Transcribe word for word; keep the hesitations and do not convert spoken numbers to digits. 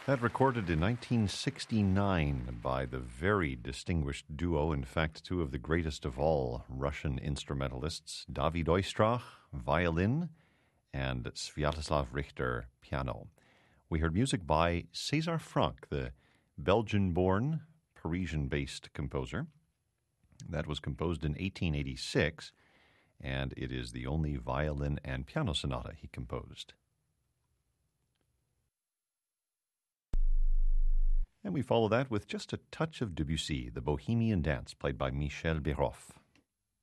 That recorded in nineteen sixty-nine by the very distinguished duo, in fact, two of the greatest of all Russian instrumentalists, David Oistrakh, violin, and Sviatoslav Richter, piano. We heard music by César Franck, the Belgian-born, Parisian-based composer. That was composed in eighteen eighty-six, and it is the only violin and piano sonata he composed. And we follow that with just a touch of Debussy, the Bohemian Dance, played by Michel Béroff.